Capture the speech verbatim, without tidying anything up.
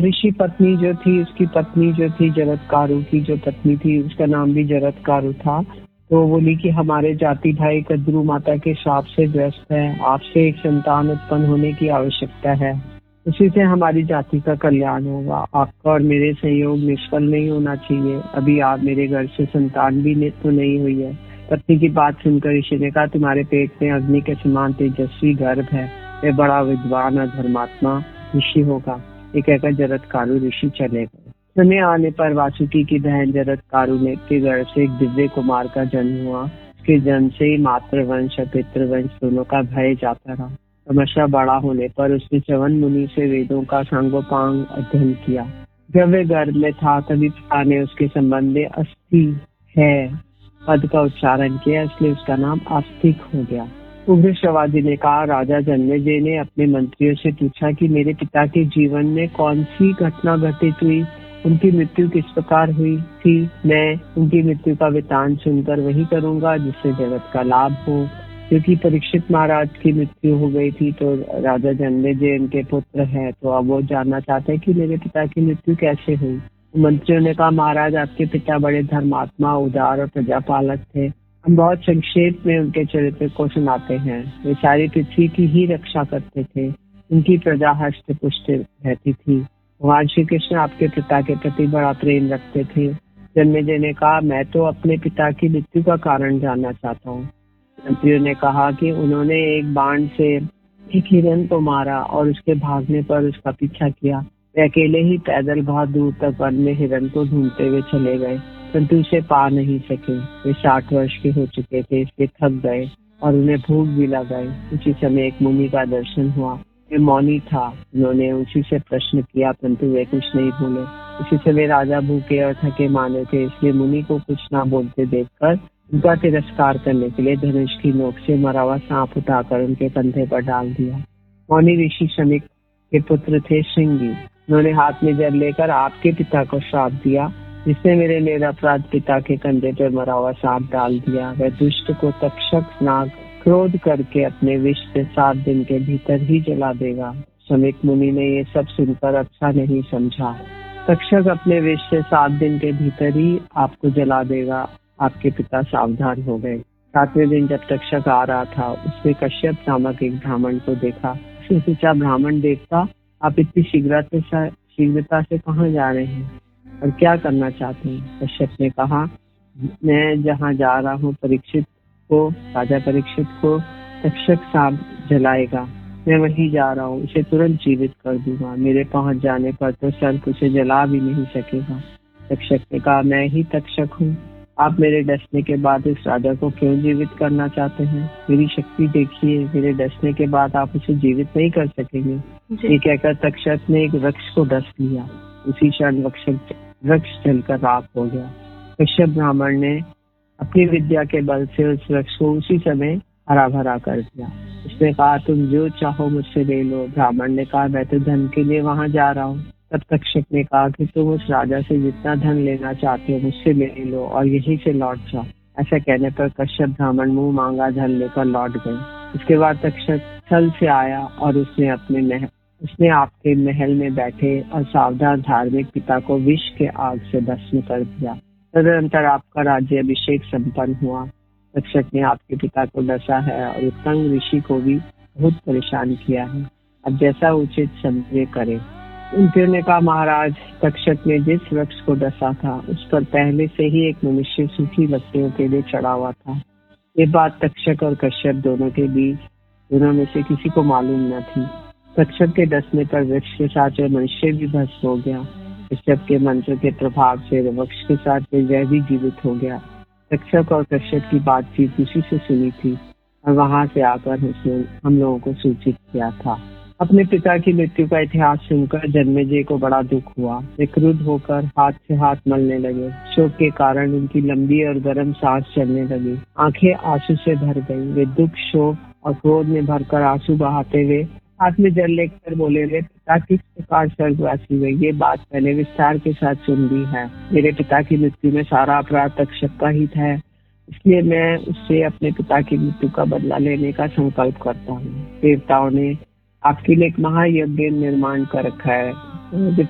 ऋषि पत्नी जो थी, उसकी पत्नी जो थी जरत्कारु की जो पत्नी थी, उसका नाम भी जरत्कारु था। तो बोली कि हमारे जाति भाई कद्रू माता के श्राप से ग्रस्त है, आपसे एक संतान उत्पन्न होने की आवश्यकता है, उसी से हमारी जाति का कल्याण होगा। आपका और मेरे संयोग निष्फल नहीं होना चाहिए। अभी आप मेरे घर से संतान भी तो नहीं हुई है। पत्नी की बात सुनकर ऋषि ने कहा, तुम्हारे पेट में अग्नि के समान तेजस्वी गर्भ है, वह बड़ा विद्वान और धर्मात्मा ऋषि होगा। ये कहकर जरत्कारु ऋषि चले गए। समय आने पर वासुकी की बहन जरत्कारु ने के गर्भ से एक दिव्य कुमार का जन्म हुआ। उसके जन्म से ही मातृवंश और पितृवंश दोनों का भय जाता रहा। क्रमशः बड़ा होने पर उसने च्यवन मुनि से वेदों का सांगोपांग अध्ययन किया। जब वे गर्भ में था तभी पिता ने उसके संबंध में अस्थि है पद का उच्चारण किया, इसलिए उसका नाम आस्तिक हो गया। उग्रश्रवादी ने कहा, राजा जन्मेजय ने अपने मंत्रियों से पूछा कि मेरे पिता के जीवन में कौन सी घटना घटित हुई, उनकी मृत्यु किस प्रकार हुई थी। मैं उनकी मृत्यु का वृतांत सुनकर वही करूंगा जिससे जगत का लाभ हो। क्योंकि परीक्षित महाराज की मृत्यु हो गई थी तो राजा जन्मेजय उनके पुत्र हैं, तो अब वो जानना चाहते हैं कि मेरे पिता की मृत्यु कैसे हुई। मंत्रियों ने कहा, महाराज आपके पिता बड़े धर्मात्मा, उदार और प्रजापालक थे। हम बहुत संक्षेप में उनके चरित्र को सुनाते हैं। वे सारी पृथ्वी की ही रक्षा करते थे। उनकी प्रजा हष्ट पुष्ट रहती थी। भगवान श्री कृष्ण आपके पिता के प्रति बड़ा प्रेम रखते थे। जन्मेजय ने कहा, मैं तो अपने पिता की मृत्यु का कारण जानना चाहता हूँ। मंत्रियों ने कहा कि उन्होंने एक बाण से एक हिरण को मारा और उसके भागने पर उसका पीछा किया। वे अकेले ही पैदल बहुत दूर तक वन में हिरण को ढूंढते हुए चले गए, परंतु उसे पा नहीं सके। वे साठ वर्ष के हो चुके थे, इसलिए थक गए और उन्हें भूख भी लग गई। उसी समय एक मुनि का दर्शन हुआ। वे मौनी था। उन्होंने उसी से प्रश्न किया, परंतु वे कुछ नहीं बोले। उसी समय राजा भूखे और थके माने थे, इसलिए मुनि को कुछ ना बोलते देखकर उनका तिरस्कार करने के लिए धनुष की नोक से मरा हुआ सांप उठाकर उनके कंधे पर डाल दिया। मौनी ऋषि शमिक के पुत्र थे श्रृंगी। उन्होंने हाथ में जल लेकर आपके पिता को श्राप दिया, जिसने मेरे निरपराध पिता के कंधे पर मरा हुआ सांप डाल दिया। वह दुष्ट को तक्षक नाग क्रोध करके अपने विष से सात दिन के भीतर ही जला देगा। शमिक मुनि ने ये सब सुनकर अच्छा नहीं समझा। तक्षक अपने विष से सात दिन के भीतर ही आपको जला देगा। आपके पिता सावधान हो गए। सातवें दिन जब तक्षक आ रहा था, उसने कश्यप नामक एक ब्राह्मण को देखा। उसने पूछा, ब्राह्मण देवता, आप इतनी शीघ्रता शीघ्रता से कहाँ जा रहे हैं और क्या करना चाहते हैं? कश्यप ने कहा, मैं जहाँ जा रहा हूँ परीक्षित को राजा परीक्षित को तक्षक सांप जलाएगा। मैं वहीं जा रहा हूँ, उसे तुरंत जीवित कर दूंगा। मेरे पहुंच जाने पर तो सर्प उसे जला भी नहीं सकेगा। तक्षक ने कहा, मैं ही तक्षक हूँ। आप मेरे डसने के बाद इस राजा को क्यों जीवित करना चाहते हैं? मेरी शक्ति देखिए, मेरे डसने के बाद आप उसे जीवित नहीं कर सकेंगे। ये कहकर तक्षक ने एक वृक्ष को डस लिया। उसी क्षण वृक्ष जलकर राख हो गया। कश्यप ब्राह्मण ने अपनी विद्या के बल से उस वृक्ष को उसी समय हरा भरा कर दिया। उसने कहा, तुम जो चाहो मुझसे ले लो। ब्राह्मण ने कहा, मैं तो धन के लिए वहां जा रहा हूँ। तब तक्षक ने कहा कि तुम उस राजा से जितना धन लेना चाहते हो मुझसे ले लो और यहीं से लौट जाओ। ऐसा कहने पर कश्यप ब्राह्मण मुंह मांगा धन लेकर लौट गए। इसके बाद तक्षक छल से आया और उसने अपने महल उसने आपके महल में बैठे और सावधान धार्मिक पिता को विष के आग से भस्म कर दिया। तदनंतर आपका राज्य अभिषेक संपन्न हुआ। तक्षक ने आपके पिता को डसा है और उत्तंग ऋषि को भी बहुत परेशान किया है। अब जैसा उचित समझे करे। उन्होंने कहा, महाराज, तक्षक ने जिस वृक्ष को डसा था उस पर पहले से ही एक मनुष्य सूखी लकड़ियों के लिए चढ़ा हुआ था। ये बात तक्षक और कश्यप दोनों के बीच दोनों में से किसी को मालूम न थी। तक्षक के डसने पर वृक्ष के साथ वह मनुष्य भी भस्म हो गया। कश्यप के मंत्र के प्रभाव से वृक्ष के साथ वह भी जीवित हो गया। तक्षक और कश्यप की बातचीत उसी से सुनी थी और वहां से आकर उसने हम लोगों को सूचित किया था। अपने पिता की मृत्यु का इतिहास सुनकर जन्मेजय को बड़ा दुख हुआ। वे क्रुद्ध होकर हाथ से हाथ मलने लगे। शोक के कारण उनकी लंबी और गर्म सांस चलने लगी। आंखें आंसू से भर गईं। वे दुख, शोक और क्रोध में भरकर आंसू बहाते हुए हाथ में जल लेकर बोले, वे पिता किस प्रकार स्वर्गवासी हुए, ये बात मैंने विस्तार के साथ सुन ली है। मेरे पिता की मृत्यु में सारा अपराध तक्षक का ही था, इसलिए मैं उससे अपने पिता की मृत्यु का बदला लेने का संकल्प करता हूँ। देवताओं ने आपके लिए एक महायज्ञ निर्माण कर रखा है।